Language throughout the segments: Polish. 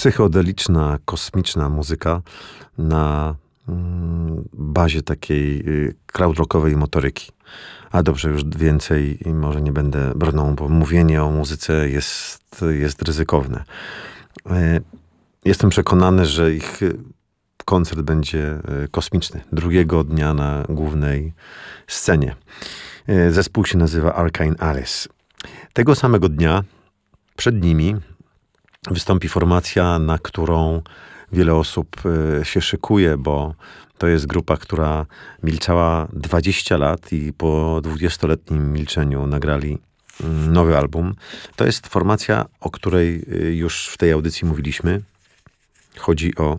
psychodeliczna, kosmiczna muzyka na bazie takiej krautrockowej motoryki. A dobrze, już więcej i może nie będę brnął, bo mówienie o muzyce jest ryzykowne. Jestem przekonany, że ich koncert będzie kosmiczny. Drugiego dnia na głównej scenie. Zespół się nazywa Arcane Alice. Tego samego dnia przed nimi wystąpi formacja, na którą wiele osób się szykuje, bo to jest grupa, która milczała 20 lat i po 20-letnim milczeniu nagrali nowy album. To jest formacja, o której już w tej audycji mówiliśmy. Chodzi o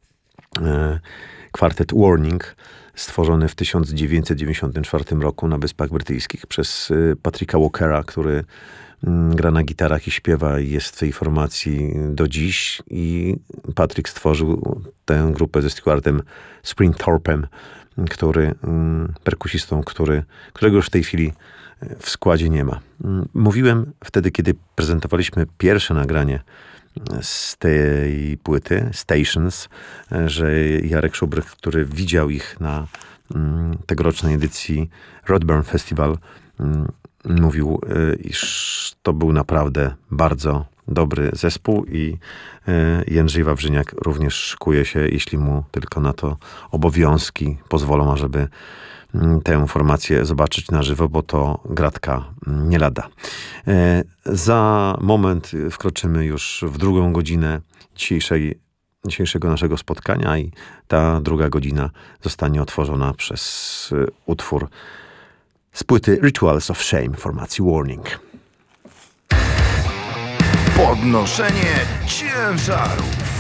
kwartet Warning, stworzony w 1994 roku na Wyspach Brytyjskich przez Patricka Walkera, który gra na gitarach i śpiewa i jest w tej formacji do dziś. I Patrick stworzył tę grupę ze Stuartem Springthorpem, perkusistą, którego już w tej chwili w składzie nie ma. Mówiłem wtedy, kiedy prezentowaliśmy pierwsze nagranie z tej płyty, Stations, że Jarek Szubrych, który widział ich na tegorocznej edycji Rodburn Festival, mówił, iż to był naprawdę bardzo dobry zespół i Jędrzej Wawrzyniak również szykuje się, jeśli mu tylko na to obowiązki pozwolą, ażeby tę formację zobaczyć na żywo, bo to gratka nie lada. Za moment wkroczymy już w drugą godzinę dzisiejszego naszego spotkania i ta druga godzina zostanie otworzona przez utwór z płyty Rituals of Shame formacji Warning. Podnoszenie ciężarów.